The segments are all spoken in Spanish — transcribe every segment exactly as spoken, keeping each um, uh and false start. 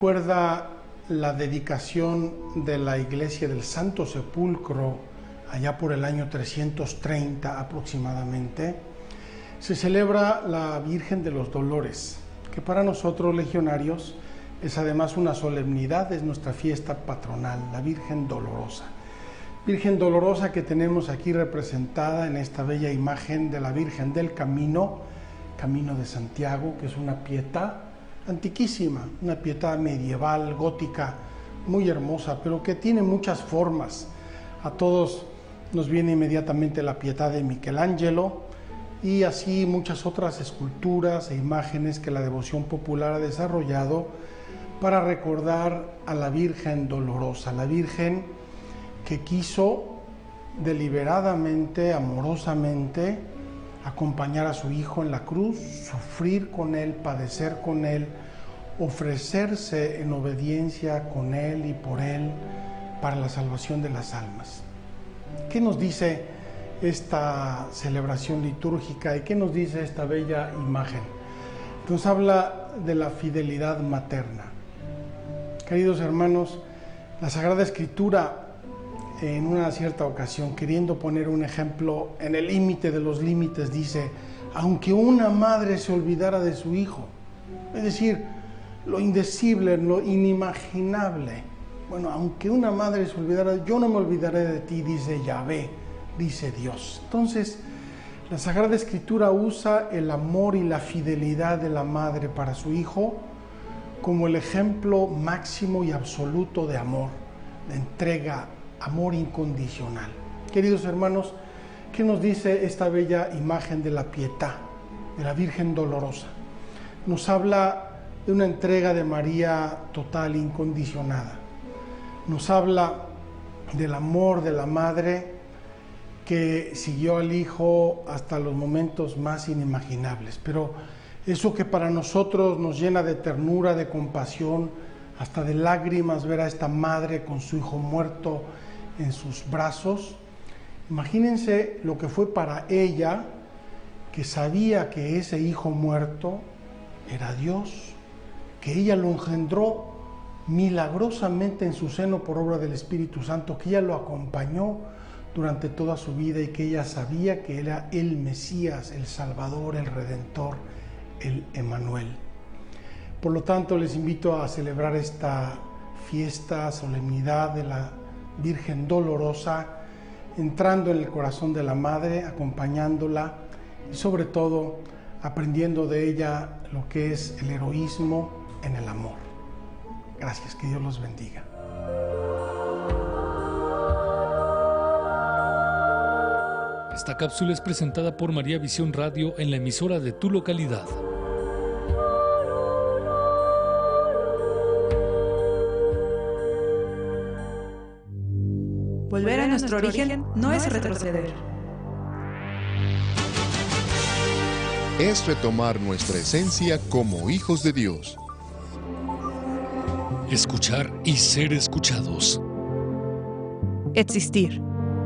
Recuerda la dedicación de la iglesia del Santo Sepulcro allá por el año trescientos treinta aproximadamente. Se celebra la Virgen de los Dolores, que para nosotros legionarios es además una solemnidad, es nuestra fiesta patronal, la Virgen Dolorosa. Virgen Dolorosa que tenemos aquí representada en esta bella imagen de la Virgen del Camino, Camino de Santiago, que es una pietà antiquísima, una pietà medieval, gótica, muy hermosa, pero que tiene muchas formas. A todos nos viene inmediatamente la pietà de Michelangelo y así muchas otras esculturas e imágenes que la devoción popular ha desarrollado para recordar a la Virgen Dolorosa, la Virgen que quiso deliberadamente, amorosamente, acompañar a su Hijo en la cruz, sufrir con Él, padecer con Él, ofrecerse en obediencia con Él y por Él para la salvación de las almas. ¿Qué nos dice esta celebración litúrgica y qué nos dice esta bella imagen? Nos habla de la fidelidad materna. Queridos hermanos, la Sagrada Escritura, en una cierta ocasión, queriendo poner un ejemplo en el límite de los límites, dice: aunque una madre se olvidara de su hijo, es decir, lo indecible, lo inimaginable, bueno, aunque una madre se olvidara, yo no me olvidaré de ti, dice Yahvé, dice Dios. Entonces, la Sagrada Escritura usa el amor y la fidelidad de la madre para su hijo como el ejemplo máximo y absoluto de amor, de entrega, amor incondicional. Queridos hermanos, ¿qué nos dice esta bella imagen de la pietà, de la Virgen Dolorosa? Nos habla de una entrega de María total, incondicionada. Nos habla del amor de la madre que siguió al Hijo hasta los momentos más inimaginables. Pero eso que para nosotros nos llena de ternura, de compasión, hasta de lágrimas, ver a esta madre con su hijo muerto en sus brazos. Imagínense lo que fue para ella, que sabía que ese hijo muerto era Dios, que ella lo engendró milagrosamente en su seno por obra del Espíritu Santo, que ella lo acompañó durante toda su vida y que ella sabía que era el Mesías, el Salvador, el Redentor, el Emmanuel. Por lo tanto, les invito a celebrar esta fiesta, solemnidad de la Virgen Dolorosa, entrando en el corazón de la Madre, acompañándola y sobre todo aprendiendo de ella lo que es el heroísmo en el amor. Gracias, que Dios los bendiga. Esta cápsula es presentada por María Visión Radio en la emisora de tu localidad. Volver a nuestro origen no es retroceder. Es retomar nuestra esencia como hijos de Dios. Escuchar y ser escuchados. Existir.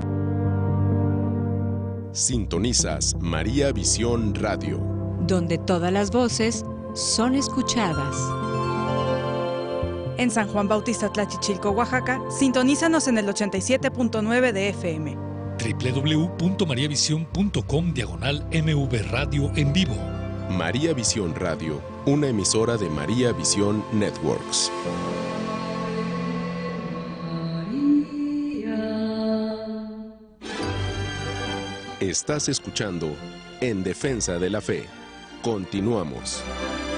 Sintonizas María Visión Radio, donde todas las voces son escuchadas. En San Juan Bautista Tlachichilco, Oaxaca, sintonízanos en el ochenta y siete punto nueve de F M. doble u doble u doble u punto maría visión punto com diagonal M V Radio en vivo. María Visión Radio, una emisora de María Visión Networks. Estás escuchando En Defensa de la Fe. Continuamos.